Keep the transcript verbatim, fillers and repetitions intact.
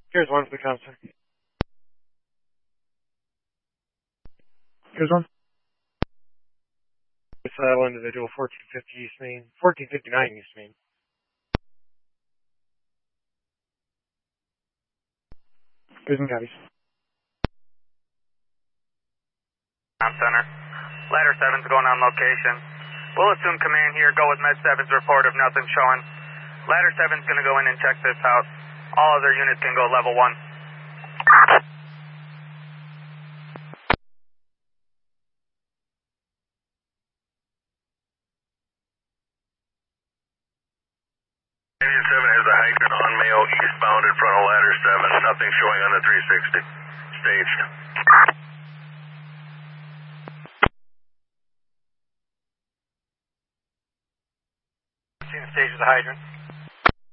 Here's one for the counselor. Here's one. It's uh, one individual, fourteen fifty East Main, fourteen fifty-nine East Main. Here's one copies. On center. Ladder seven's going on location. We'll assume command here. Go with Med seven's report of nothing showing. Ladder seven's going to go in and check this out. All other units can go level one. Union seven has a hydrant on Mayo eastbound in front of ladder seven. Nothing showing on the three sixty. Staged. Seen the stage of the hydrant.